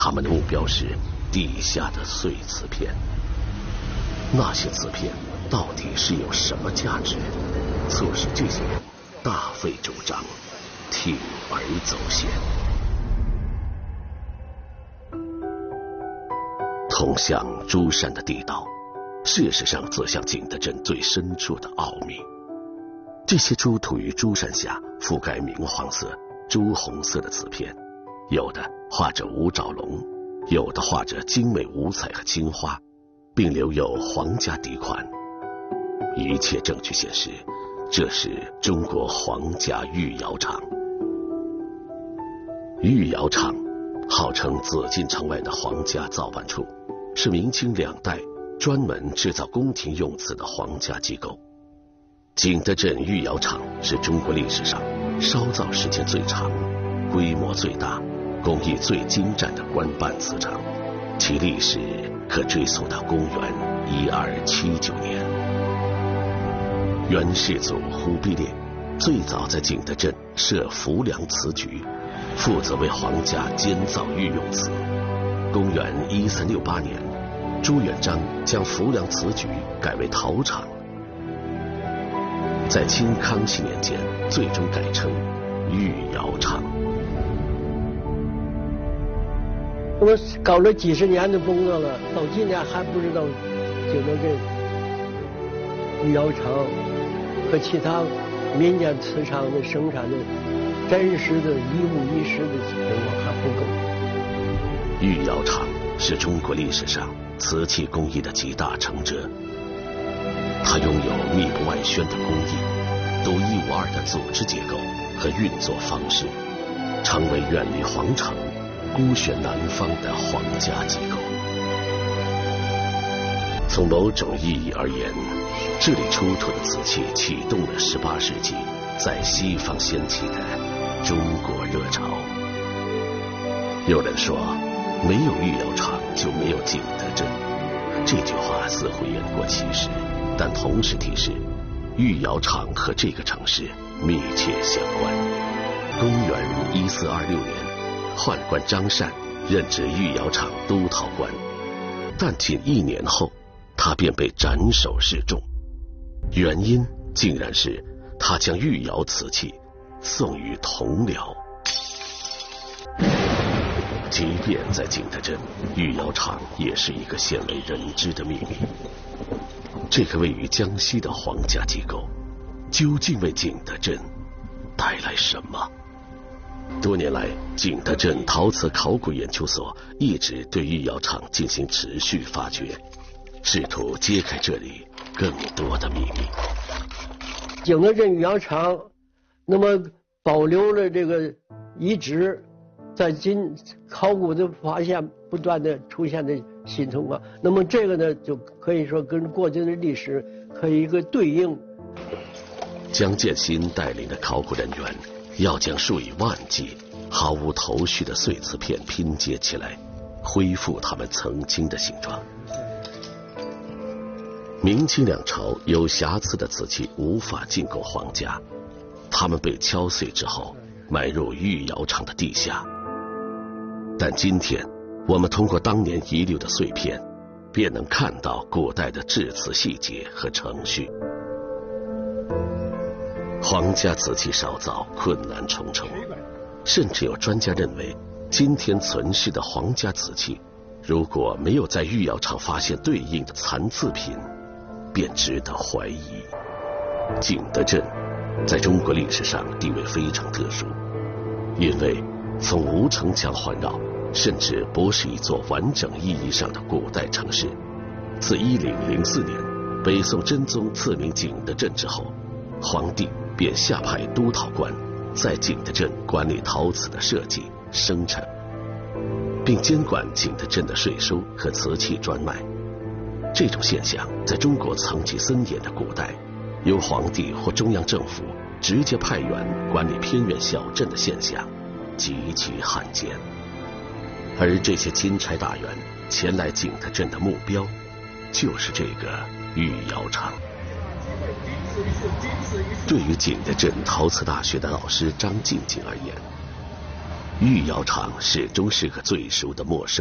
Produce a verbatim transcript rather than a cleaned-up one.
他们的目标是地下的碎瓷片。那些瓷片到底是有什么价值，促使这些人大费周章，铤而走险？通向珠山的地道，事实上走向景德镇最深处的奥秘。这些珠涂于珠山下，覆盖明黄色、朱红色的瓷片，有的画着五爪龙，有的画着精美五彩和青花，并留有皇家底款。一切证据显示，这是中国皇家御窑厂。御窑厂号称紫禁城外的皇家造办处，是明清两代专门制造宫廷用瓷的皇家机构。景德镇御窑厂是中国历史上烧造时间最长、规模最大、工艺最精湛的官办瓷厂，其历史可追溯到公元一二七九年。元世祖忽必烈最早在景德镇设浮梁瓷局，负责为皇家监造御用瓷。公元一三六八年，朱元璋将浮梁瓷局改为陶厂。在清康熙年间，最终改称御窑厂。 我搞了几十年的工作了，到今天还不知道景德镇御窑厂和其他民间瓷厂的生产的真实的一五一十的情况还不够。 御窑厂是中国历史上瓷器工艺的集大成者，它拥有密不外宣的工艺、独一无二的组织结构和运作方式，成为远离皇城、孤悬南方的皇家机构。从某种意义而言，这里出土的瓷器启动了十八世纪在西方掀起的中国热潮。有人说，没有御窑厂就没有景德镇，这句话似乎言过其实，但同时提示御窑厂和这个城市密切相关。公元一四二六年，宦官张善任职御窑厂督陶官，但仅一年后他便被斩首示众，原因竟然是他将御窑瓷器送于同僚。即便在景德镇，御窑厂也是一个鲜为人知的秘密。这个位于江西的皇家机构究竟为景德镇带来什么？多年来，景德镇陶瓷考古研究所一直对御窑厂进行持续发掘，试图揭开这里更多的秘密。 景德镇御窑厂那么保留了这个遗址，在今考古的发现不断的出现的新情况，那么这个呢就可以说跟过去的历史可以一个对应。 江建新带领的考古人员要将数以万计毫无头绪的碎瓷片拼接起来，恢复它们曾经的形状。明清两朝有瑕疵的瓷器无法进贡皇家，它们被敲碎之后埋入御窑厂的地下。但今天我们通过当年遗留的碎片，便能看到古代的制瓷细节和程序。皇家瓷器烧造困难重重，甚至有专家认为，今天存世的皇家瓷器，如果没有在御窑厂发现对应的残次品，便值得怀疑。景德镇在中国历史上地位非常特殊，因为从无城墙环绕，甚至不是一座完整意义上的古代城市。自一零零四年北宋真宗赐名景德镇之后，皇帝便下派督陶官在景德镇管理陶瓷的设计、生产，并监管景德镇的税收和瓷器专卖。这种现象在中国层级森严的古代，由皇帝或中央政府直接派员管理偏远小镇的现象极其罕见。而这些钦差大员前来景德镇的目标，就是这个御窑厂。对于景德镇陶瓷大学的老师张静静而言， 御窑厂始终是个最熟的陌生。